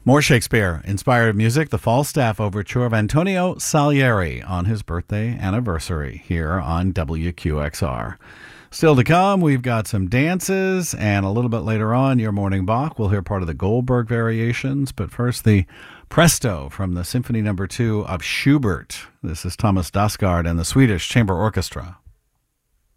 More Shakespeare-inspired music, the Falstaff Overture of Antonio Salieri on his birthday anniversary here on WQXR. Still to come, we've got some dances, and a little bit later on, your morning Bach. We'll hear part of the Goldberg variations, but first the Presto from the Symphony No. 2 of Schubert. This is Thomas Dassgaard and the Swedish Chamber Orchestra.